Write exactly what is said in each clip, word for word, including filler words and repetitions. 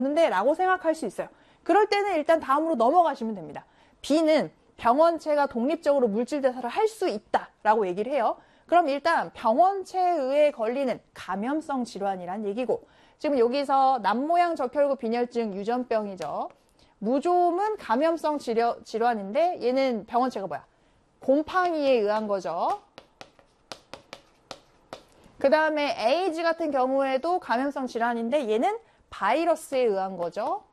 없는데 라고 생각할 수 있어요. 그럴 때는 일단 다음으로 넘어가시면 됩니다. B는 병원체가 독립적으로 물질 대사를 할 수 있다라고 얘기를 해요. 그럼 일단 병원체에 의해 걸리는 감염성 질환이란 얘기고, 지금 여기서 남모양 적혈구 빈혈증 유전병이죠. 무좀은 감염성 질여, 질환인데 얘는 병원체가 뭐야? 곰팡이에 의한 거죠. 그 다음에 에이즈 같은 경우에도 감염성 질환인데 얘는 바이러스에 의한 거죠.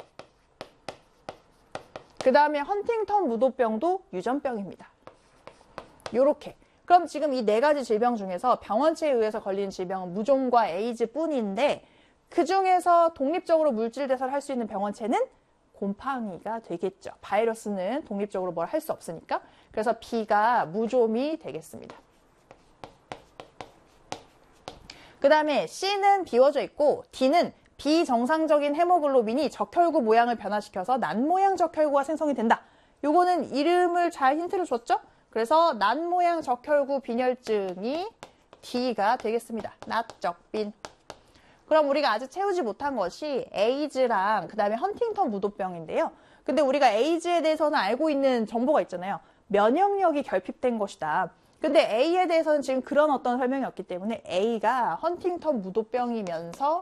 그 다음에 헌팅턴 무도병도 유전병입니다. 요렇게. 그럼 지금 이 네 가지 질병 중에서 병원체에 의해서 걸리는 질병은 무좀과 에이즈 뿐인데, 그 중에서 독립적으로 물질 대사를 할 수 있는 병원체는 곰팡이가 되겠죠. 바이러스는 독립적으로 뭘 할 수 없으니까. 그래서 B가 무좀이 되겠습니다. 그 다음에 C는 비워져 있고 D는 비정상적인 헤모글로빈이 적혈구 모양을 변화시켜서 난모양 적혈구가 생성이 된다. 요거는 이름을 잘 힌트를 줬죠? 그래서 난모양 적혈구 빈혈증이 D가 되겠습니다. 낫적빈. 그럼 우리가 아직 채우지 못한 것이 에이즈랑 그 다음에 헌팅턴 무도병인데요. 근데 우리가 에이즈에 대해서는 알고 있는 정보가 있잖아요. 면역력이 결핍된 것이다. 근데 A에 대해서는 지금 그런 어떤 설명이 없기 때문에 A가 헌팅턴 무도병이면서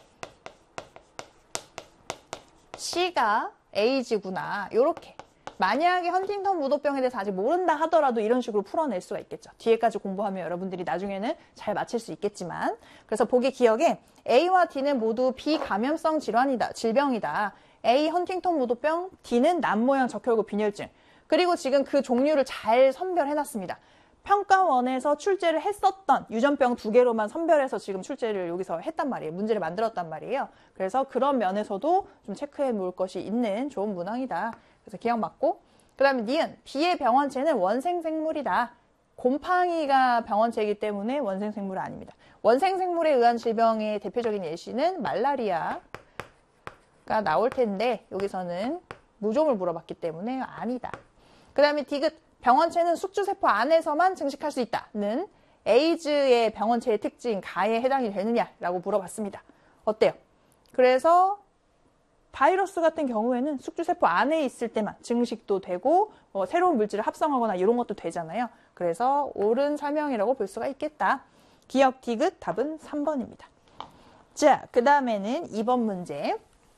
C가 에이즈구나. 요렇게. 만약에 헌팅턴 무도병에 대해서 아직 모른다 하더라도 이런 식으로 풀어낼 수가 있겠죠. 뒤에까지 공부하면 여러분들이 나중에는 잘 맞힐 수 있겠지만. 그래서 보기 기억에 A와 D는 모두 비감염성 질환이다. 질병이다. A 헌팅턴 무도병, D는 남모양 적혈구 빈혈증. 그리고 지금 그 종류를 잘 선별해놨습니다. 평가원에서 출제를 했었던 유전병 두 개로만 선별해서 지금 출제를 여기서 했단 말이에요. 문제를 만들었단 말이에요. 그래서 그런 면에서도 좀 체크해 놓을 것이 있는 좋은 문항이다. 그래서 기억 맞고. 그 다음에 니은, B의 병원체는 원생생물이다. 곰팡이가 병원체이기 때문에 원생생물은 아닙니다. 원생생물에 의한 질병의 대표적인 예시는 말라리아가 나올 텐데 여기서는 무좀을 물어봤기 때문에 아니다. 그 다음에 디귿, 병원체는 숙주세포 안에서만 증식할 수 있다는 에이즈의 병원체의 특징 가에 해당이 되느냐라고 물어봤습니다. 어때요? 그래서 바이러스 같은 경우에는 숙주세포 안에 있을 때만 증식도 되고 뭐 새로운 물질을 합성하거나 이런 것도 되잖아요. 그래서 옳은 설명이라고 볼 수가 있겠다. 기억 디귿 답은 삼 번입니다. 자, 그 다음에는 이 번 문제.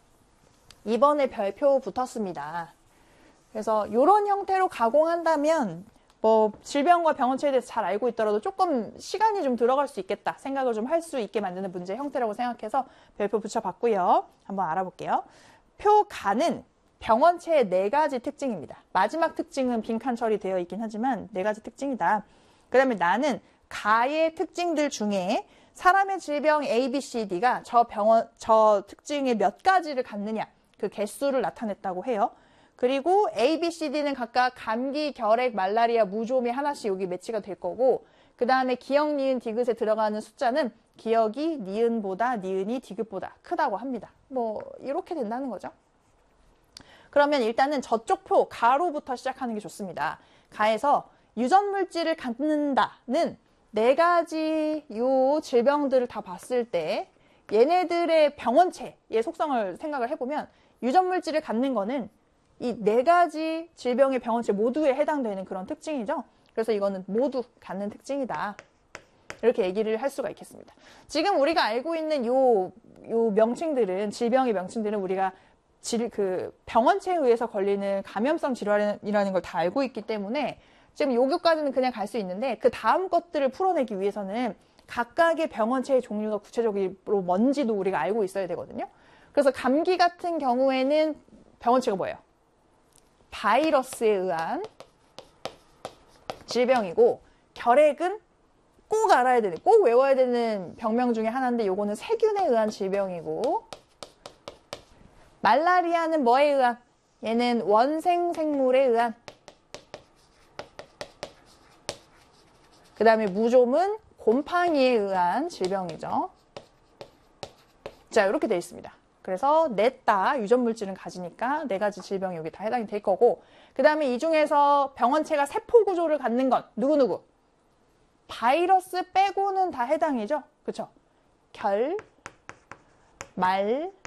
이 번에 별표 붙었습니다. 그래서 이런 형태로 가공한다면 뭐 질병과 병원체에 대해서 잘 알고 있더라도 조금 시간이 좀 들어갈 수 있겠다 생각을 좀 할 수 있게 만드는 문제 형태라고 생각해서 별표 붙여봤고요. 한번 알아볼게요. 표가는 병원체의 네 가지 특징입니다. 마지막 특징은 빈칸 처리되어 있긴 하지만 네 가지 특징이다. 그 다음에 나는 가의 특징들 중에 사람의 질병 A, B, C, D가 저 병원, 저 특징의 몇 가지를 갖느냐 그 개수를 나타냈다고 해요. 그리고 A, B, C, D는 각각 감기, 결핵, 말라리아, 무좀이 하나씩 여기 매치가 될 거고, 그 다음에 기억, 니은, 디귿에 들어가는 숫자는 기억이 니은보다, 니은이 디귿보다 크다고 합니다. 뭐 이렇게 된다는 거죠. 그러면 일단은 저쪽 표 가로부터 시작하는 게 좋습니다. 가에서 유전물질을 갖는다는 네 가지 요 질병들을 다 봤을 때 얘네들의 병원체의 속성을 생각을 해보면 유전물질을 갖는 거는 이 네 가지 질병의 병원체 모두에 해당되는 그런 특징이죠. 그래서 이거는 모두 갖는 특징이다. 이렇게 얘기를 할 수가 있겠습니다. 지금 우리가 알고 있는 요, 요 명칭들은, 질병의 명칭들은 우리가 질, 그 병원체에 의해서 걸리는 감염성 질환이라는 걸 다 알고 있기 때문에 지금 여기까지는 그냥 갈 수 있는데 그 다음 것들을 풀어내기 위해서는 각각의 병원체의 종류가 구체적으로 뭔지도 우리가 알고 있어야 되거든요. 그래서 감기 같은 경우에는 병원체가 뭐예요? 바이러스에 의한 질병이고, 결핵은 꼭 알아야 되는, 꼭 외워야 되는 병명 중에 하나인데 요거는 세균에 의한 질병이고, 말라리아는 뭐에 의한? 얘는 원생생물에 의한. 그 다음에 무좀은 곰팡이에 의한 질병이죠. 자, 이렇게 되어 있습니다. 그래서 냈다 유전물질은 가지니까 네 가지 질병이 여기 다 해당이 될 거고, 그 다음에 이 중에서 병원체가 세포 구조를 갖는 건 누구누구? 바이러스 빼고는 다 해당이죠. 그쵸? 결, 말,